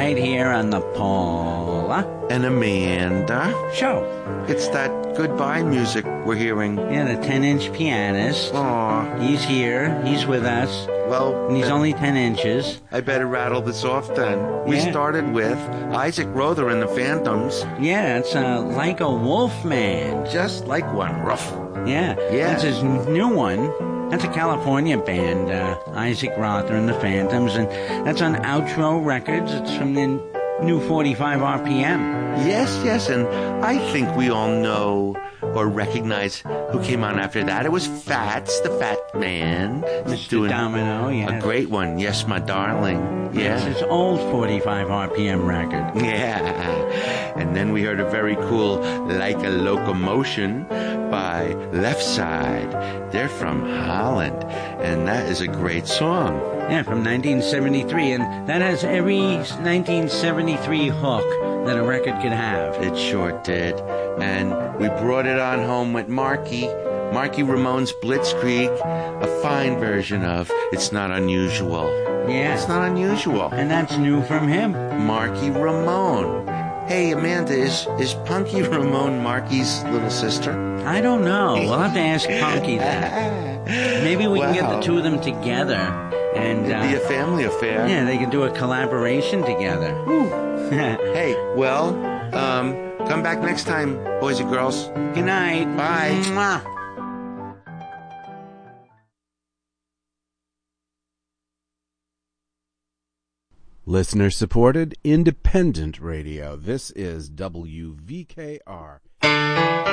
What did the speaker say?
right here on the Paula and Amanda show. It's that goodbye music we're hearing. Yeah, the 10-inch pianist. Aw. He's here. He's with us. Well, and he's only 10 inches. I better rattle this off then. We started with Isaac Rother and the Phantoms. Yeah, it's like a wolf man. Just like one. Ruff. Yeah. That's his new one. That's a California band, Isaac Rother and the Phantoms, and that's on Outro Records. It's from the new 45 RPM. Yes, and I think we all know or recognize who came on after that. It was Fats, the Fat Man. Mr. Doing Domino, yeah. A great one. Yes, my darling. Yeah. It's his old 45 RPM record. Yeah. And then we heard a very cool Like a Locomotion by Left Side. They're from Holland, and that is a great song. Yeah, from 1973, and that has every 1973 hook that a record could have. It sure did. And we brought it on home with Marky Ramone's Blitzkrieg, a fine version of It's Not Unusual. Yeah. It's not unusual. And that's new from him. Marky Ramone. Hey, Amanda, is Punky Ramone Marky's little sister? I don't know. We'll have to ask Punky that. Maybe we can get the two of them together. And it'd be a family affair. Yeah, they can do a collaboration together. Hey, well, come back next time, boys and girls. Good night. Bye. Mwah. Listener supported, independent radio. This is WVKR.